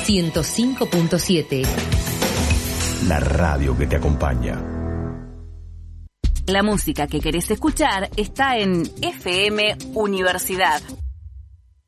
105.7. La radio que te acompaña. La música que querés escuchar está en FM Universidad